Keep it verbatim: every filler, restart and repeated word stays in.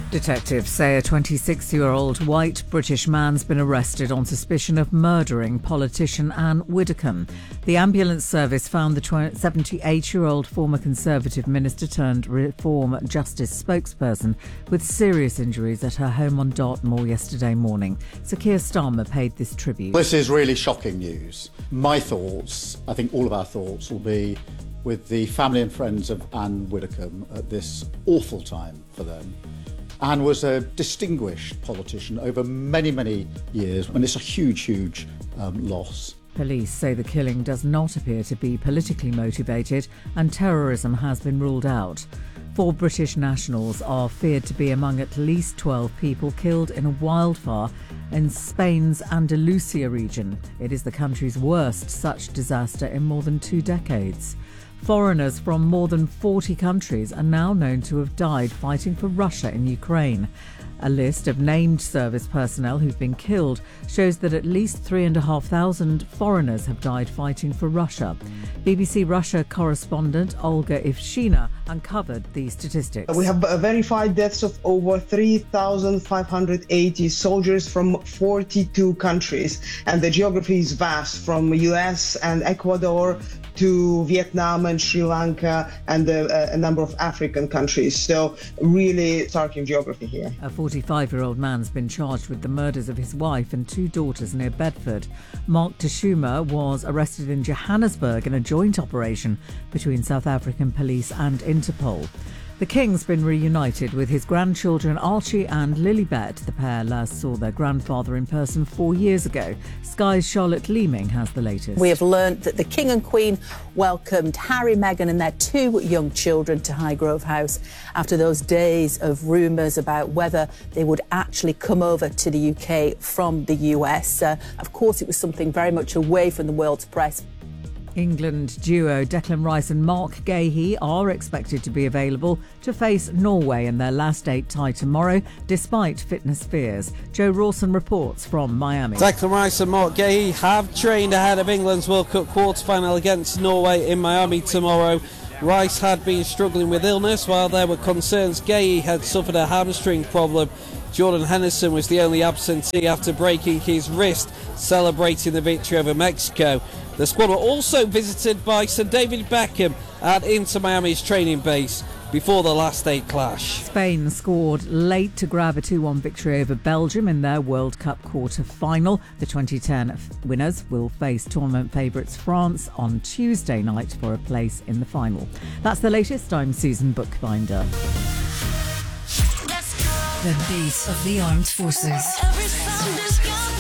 Detectives say a twenty-six-year-old white British man's been arrested on suspicion of murdering politician Anne Widdecombe. The ambulance service found the seventy-eight-year-old former Conservative minister turned Reform Justice spokesperson with serious injuries at her home on Dartmoor yesterday morning. Sir Keir Starmer paid this tribute. This is really shocking news. My thoughts, I think all of our thoughts, will be with the family and friends of Anne Widdecombe at this awful time for them. Anne was a distinguished politician over many, many years, and it's a huge, huge um, loss. Police say the killing does not appear to be politically motivated and terrorism has been ruled out. Four British nationals are feared to be among at least twelve people killed in a wildfire in Spain's Andalusia region. It is the country's worst such disaster in more than two decades. Foreigners from more than forty countries are now known to have died fighting for Russia in Ukraine. A list of named service personnel who've been killed shows that at least three and a half thousand foreigners have died fighting for Russia. B B C Russia correspondent Olga Ivshina uncovered these statistics. We have verified deaths of over three thousand five hundred eighty soldiers from forty-two countries, and the geography is vast, from U S and Ecuador to Vietnam and Sri Lanka and a, a number of African countries. So really starking geography here. A forty-five-year-old man's been charged with the murders of his wife and two daughters near Bedford. Mark Teshuma was arrested in Johannesburg in a joint operation between South African police and Interpol. The King's been reunited with his grandchildren Archie and Lilibet. The pair last saw their grandfather in person four years ago. Sky's Charlotte Leeming has the latest. We have learnt that the King and Queen welcomed Harry, Meghan and their two young children to Highgrove House after those days of rumours about whether they would actually come over to the U K from the U S. Uh, of course, it was something very much away from the world's press. England duo Declan Rice and Mark Gahey are expected to be available to face Norway in their last eight tie tomorrow, despite fitness fears. Joe Rawson reports from Miami. Declan Rice and Mark Gahey have trained ahead of England's World Cup quarter-final against Norway in Miami tomorrow. Rice had been struggling with illness, while there were concerns Gahey had suffered a hamstring problem. Jordan Henderson was the only absentee after breaking his wrist, celebrating the victory over Mexico. The squad were also visited by Sir David Beckham at Inter Miami's training base before the last eight clash. Spain scored late to grab a two one victory over Belgium in their World Cup quarter-final. The twenty ten winners will face tournament favourites France on Tuesday night for a place in the final. That's the latest. I'm Susan Bookbinder. The beat of the armed forces.